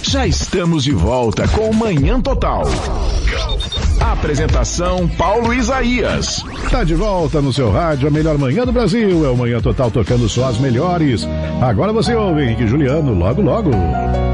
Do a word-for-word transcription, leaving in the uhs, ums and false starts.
Já estamos de volta com Manhã Total. Apresentação Paulo Isaías. Tá de volta no seu rádio, a melhor manhã do Brasil. É o Manhã Total tocando só as melhores. Agora você ouve Henrique e Juliano, logo logo.